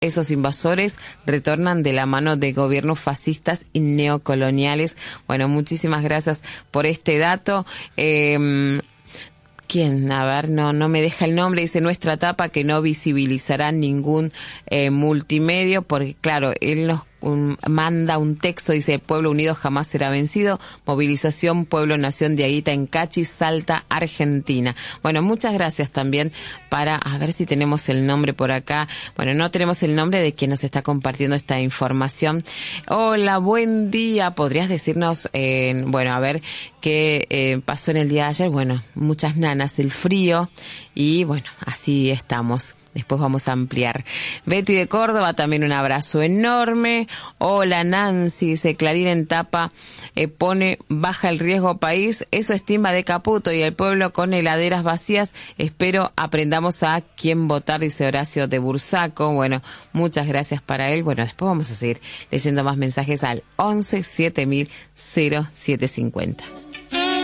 esos invasores retornan de la mano de gobiernos fascistas y neocoloniales. Bueno, muchísimas gracias por este dato. ¿Quién? A ver, no me deja el nombre. Dice nuestra tapa que no visibilizará ningún multimedio, porque claro, él nos manda un texto, dice: Pueblo Unido jamás será vencido, movilización Pueblo Nación de Aguita en Cachi, Salta, Argentina. Bueno, muchas gracias también a ver si tenemos el nombre por acá. Bueno, no tenemos el nombre de quien nos está compartiendo esta información. Hola, buen día. ¿Podrías decirnos, a ver qué pasó en el día de ayer? Bueno, muchas nanas, el frío, y bueno, así estamos. Después vamos a ampliar. Betty de Córdoba, también un abrazo enorme. Hola Nancy, dice Clarín en tapa, pone baja el riesgo país, eso es timba de Caputo y el pueblo con heladeras vacías. Espero aprendamos a quién votar, dice Horacio de Bursaco. Bueno, muchas gracias para él. Bueno, después vamos a seguir leyendo más mensajes al 11 7000 0750.